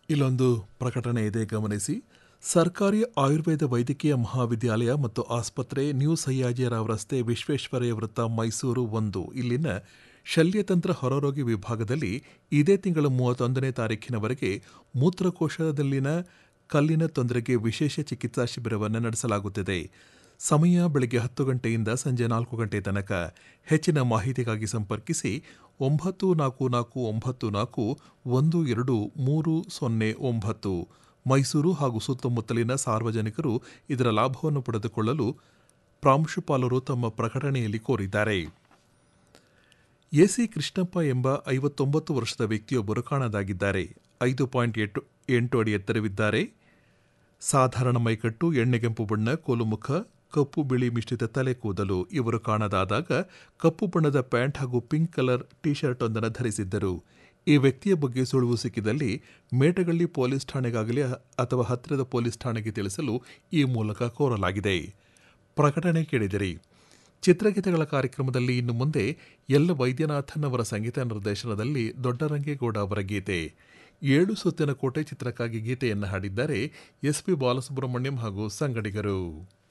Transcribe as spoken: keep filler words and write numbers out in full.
ಇಲ್ಲೊಂದು ಪ್ರಕಟಣೆ ಇದೆ, ಗಮನಿಸಿ. ಸರ್ಕಾರಿ ಆಯುರ್ವೇದ ವೈದ್ಯಕೀಯ ಮಹಾವಿದ್ಯಾಲಯ ಮತ್ತು ಆಸ್ಪತ್ರೆ, ನ್ಯೂ ಸಯ್ಯಾಜಿರಾವ್ ರಸ್ತೆ, ವಿಶ್ವೇಶ್ವರಯ್ಯ ವೃತ್ತ, ಮೈಸೂರು ಒಂದು ಇಲ್ಲಿನ ಶಲ್ಯತಂತ್ರ ಹೊರರೋಗಿ ವಿಭಾಗದಲ್ಲಿ ಇದೇ ತಿಂಗಳ ಮೂವತ್ತೊಂದನೇ ತಾರೀಖಿನವರೆಗೆ ಮೂತ್ರಕೋಶದಲ್ಲಿನ ಕಲ್ಲಿನ ತೊಂದರೆಗೆ ವಿಶೇಷ ಚಿಕಿತ್ಸಾ ಶಿಬಿರವನ್ನು ನಡೆಸಲಾಗುತ್ತಿದೆ. ಸಮಯ ಬೆಳಗ್ಗೆ ಹತ್ತು ಗಂಟೆಯಿಂದ ಸಂಜೆ ನಾಲ್ಕು ಗಂಟೆ ತನಕ. ಹೆಚ್ಚಿನ ಮಾಹಿತಿಗಾಗಿ ಸಂಪರ್ಕಿಸಿ ಒಂಬತ್ತು ನಾಲ್ಕು ನಾಲ್ಕು ಒಂಬತ್ತು ನಾಲ್ಕು ಒಂದು ಎರಡು ಮೂರು ಸೊನ್ನೆ ಒಂಬತ್ತು. ಮೈಸೂರು ಹಾಗೂ ಸುತ್ತಮುತ್ತಲಿನ ಸಾರ್ವಜನಿಕರು ಇದರ ಲಾಭವನ್ನು ಪಡೆದುಕೊಳ್ಳಲು ಪ್ರಾಂಶುಪಾಲರು ತಮ್ಮ ಪ್ರಕಟಣೆಯಲ್ಲಿ ಕೋರಿದ್ದಾರೆ. ಎಸಿ ಕೃಷ್ಣಪ್ಪ ಎಂಬ ಐವತ್ತೊಂಬತ್ತು ವರ್ಷದ ವ್ಯಕ್ತಿಯೊಬ್ಬರು ಕಾಣದಾಗಿದ್ದಾರೆ. ಐದು ಪಾಯಿಂಟ್ ಎಂಟು ಎಂಟು ಅಡಿ ಎತ್ತರವಿದ್ದಾರೆ. ಸಾಧಾರಣ ಮೈಕಟ್ಟು, ಎಣ್ಣೆಗೆಂಪು ಬಣ್ಣ, ಕೋಲುಮುಖ, ಕಪ್ಪು ಬಿಳಿ ಮಿಶ್ರಿತ ತಲೆ ಕೂದಲು. ಇವರು ಕಾಣದಾದಾಗ ಕಪ್ಪು ಬಣ್ಣದ ಪ್ಯಾಂಟ್ ಹಾಗೂ ಪಿಂಕ್ ಕಲರ್ ಟಿ ಶರ್ಟ್ ಒಂದನ್ನು ಧರಿಸಿದ್ದರು. ಈ ವ್ಯಕ್ತಿಯ ಬಗ್ಗೆ ಸುಳಿವು ಸಿಕ್ಕಿದಲ್ಲಿ ಮೇಟಗಳ್ಳಿ ಪೊಲೀಸ್ ಠಾಣೆಗಾಗಲಿ ಅಥವಾ ಹತ್ತಿರದ ಪೊಲೀಸ್ ಠಾಣೆಗೆ ತಿಳಿಸಲು ಈ ಮೂಲಕ ಕೋರಲಾಗಿದೆ. ಪ್ರಕಟಣೆ ಕೇಳಿದಿರಿ. ಚಿತ್ರಗೀತೆಗಳ ಕಾರ್ಯಕ್ರಮದಲ್ಲಿ ಇನ್ನು ಮುಂದೆ ಎಲ್ ವೈದ್ಯನಾಥನ್ ಅವರ ಸಂಗೀತ ನಿರ್ದೇಶನದಲ್ಲಿ ದೊಡ್ಡರಂಗೇಗೌಡ ಅವರ ಗೀತೆ. ಏಳು ಸುತ್ತಿನ ಕೋಟೆ ಚಿತ್ರಕ್ಕಾಗಿ ಗೀತೆಯನ್ನು ಹಾಡಿದ್ದಾರೆ ಎಸ್ ಪಿ ಬಾಲಸುಬ್ರಹ್ಮಣ್ಯಂ ಹಾಗೂ ಸಂಗಡಿಗರು.